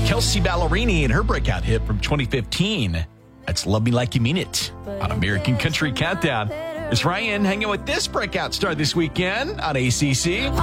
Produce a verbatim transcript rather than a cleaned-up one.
Kelsey Ballerini and her breakout hit from twenty fifteen. That's Love Me Like You Mean It on American Country Countdown. It's Ryan hanging with this breakout star this weekend on A C C.